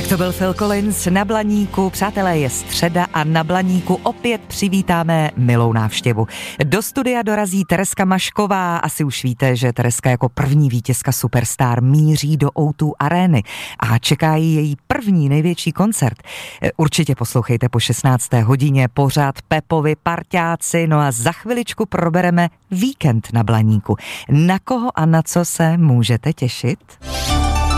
To byl Phil Collins na Blaníku. Přátelé, je středa a na Blaníku opět přivítáme milou návštěvu. Do studia dorazí Tereska Mašková. Asi už víte, že Tereska jako první vítězka Superstar míří do O2 arény a čeká jí její první největší koncert. Určitě poslouchejte po 16. hodině pořád Pepovi parťáci, no a za chviličku probereme víkend na Blaníku. Na koho a na co se můžete těšit?